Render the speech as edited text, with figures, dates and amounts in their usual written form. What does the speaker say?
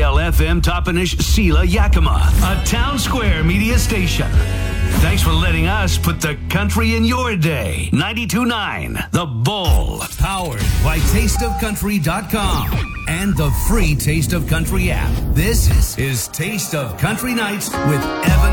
CKL-FM Toppenish Sela Yakima, a Town Square media station. Thanks for letting us put the country in your day. 92.9 The Bull. Powered by tasteofcountry.com and the free Taste of Country app. This is Taste of Country Nights with Evan